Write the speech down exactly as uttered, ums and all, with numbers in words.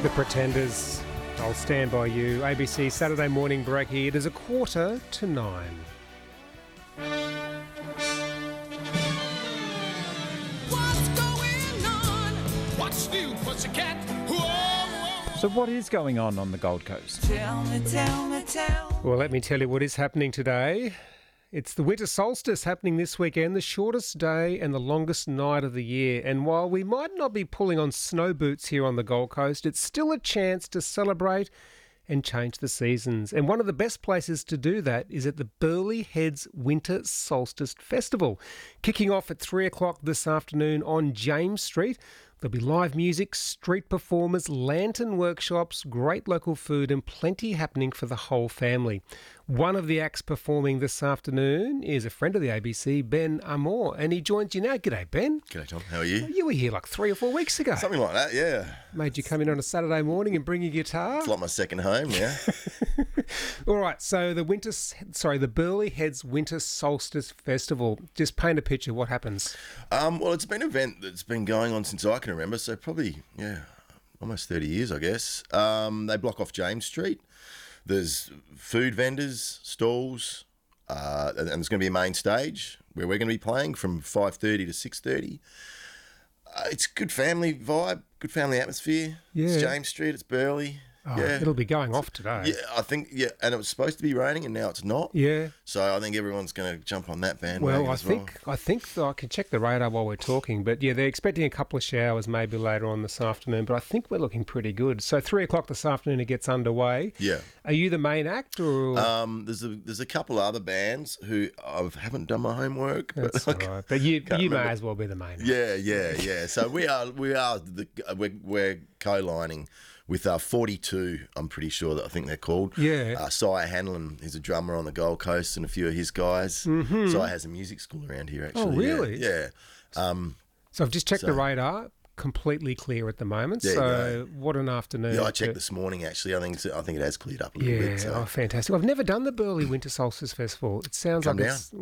The Pretenders, I'll Stand By You. A B C Saturday morning break here. It is a quarter to nine. What's going on? What's new, pussycat? Whoa, whoa. So what is going on on the Gold Coast? Tell me, tell me, tell. Well, let me tell you what is happening today. It's the winter solstice happening this weekend, the shortest day and the longest night of the year. And while we might not be pulling on snow boots here on the Gold Coast, it's still a chance to celebrate and change the seasons. And one of the best places to do that is at the Burleigh Heads Winter Solstice Festival. Kicking off at three o'clock this afternoon on James Street. There'll be live music, street performers, lantern workshops, great local food and plenty happening for the whole family. One of the acts performing this afternoon is a friend of the A B C, Ben Amor, and he joins you now. G'day, Ben. G'day, Tom. How are you? You were here like three or four weeks ago. Something like that, yeah. Made you come in on a Saturday morning and bring your guitar. It's like my second home, yeah. All right, so the winter, sorry, the Burleigh Heads Winter Solstice Festival. Just paint a picture. What happens? Um, well, it's been an event that's been going on since I can remember, so probably, yeah, almost thirty years, I guess. Um, they block off James Street. There's food vendors, stalls, uh, and there's going to be a main stage where we're going to be playing from five thirty to six thirty. Uh, it's good family vibe, good family atmosphere. Yeah. It's James Street, it's Burleigh. Oh, yeah. It'll be going off today. Yeah, I think, yeah, and it was supposed to be raining and now it's not. Yeah. So I think everyone's going to jump on that bandwagon Well, I as well. think I think that I can check the radar while we're talking, but yeah, they're expecting a couple of showers maybe later on this afternoon, but I think we're looking pretty good. So three o'clock this afternoon it gets underway. Yeah. Are you the main act or? Um, there's a there's a couple other bands who I haven't done my homework, but That's I all right. But you can't you may remember. as well be the main act. Yeah, yeah, yeah. So we are we are the we're, we're co-lining with uh, forty-two. I'm pretty sure that I think they're called. Yeah. Uh, Cy Hanlon is a drummer on the Gold Coast, and a few of his guys. Mm-hmm. Cy has a music school around here. Actually. Oh, really? Yeah. yeah. Um, So I've just checked So- the radar. Completely clear at the moment. There you So what an afternoon. yeah, I to- checked this morning. Actually, I think it's, I think it has cleared up a little Yeah, bit. So. oh, fantastic. I've never done the Burleigh Winter Solstice Festival. It sounds Come like down. it's